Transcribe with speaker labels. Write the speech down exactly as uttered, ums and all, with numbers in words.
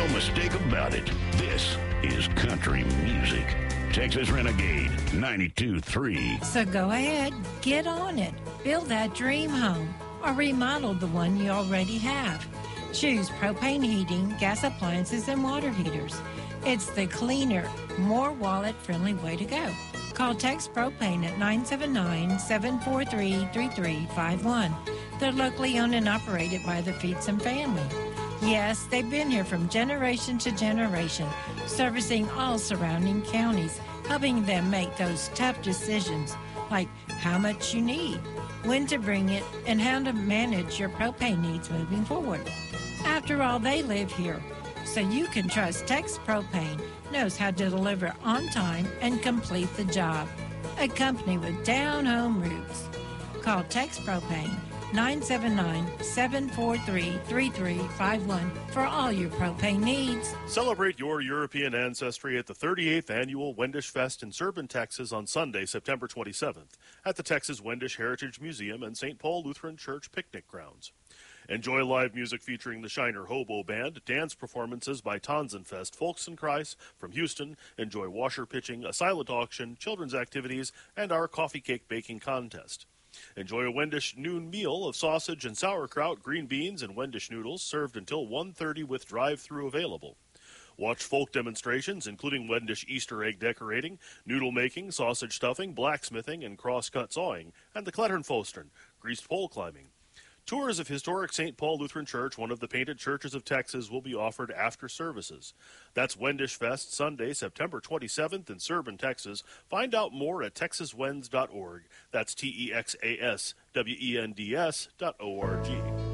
Speaker 1: mistake about it. This is country music. Texas Renegade ninety-two point three.
Speaker 2: So go ahead, get on it. Build that dream home or remodel the one you already have. Choose propane heating, gas appliances, and water heaters. It's the cleaner, more wallet-friendly way to go. Call Tex Propane at nine seven nine, seven four three, three three five one. They're locally owned and operated by the Feetson family. Yes, they've been here from generation to generation, servicing all surrounding counties, helping them make those tough decisions, like how much you need, when to bring it, and how to manage your propane needs moving forward. After all, they live here, so you can trust Tex Propane knows how to deliver on time and complete the job. A company with down-home roots. Call Tex Propane nine seven nine, seven four three, three three five one for all your propane needs.
Speaker 3: Celebrate your European ancestry at the thirty-eighth Annual Wendish Fest in Serban, Texas on Sunday, September twenty-seventh at the Texas Wendish Heritage Museum and Saint Paul Lutheran Church picnic grounds. Enjoy live music featuring the Shiner Hobo Band, dance performances by Tanzenfest Volksenkreis from Houston, enjoy washer pitching, a silent auction, children's activities, and our coffee cake baking contest. Enjoy a Wendish noon meal of sausage and sauerkraut, green beans, and Wendish noodles served until one thirty with drive-thru available. Watch folk demonstrations, including Wendish Easter egg decorating, noodle making, sausage stuffing, blacksmithing, and cross-cut sawing, and the Kletternfostern, greased pole climbing. Tours of historic Saint Paul Lutheran Church, one of the painted churches of Texas, will be offered after services. That's Wendish Fest, Sunday, September twenty-seventh in Serban, Texas. Find out more at texas wends dot org. That's T E X A S W E N D S dot O R G.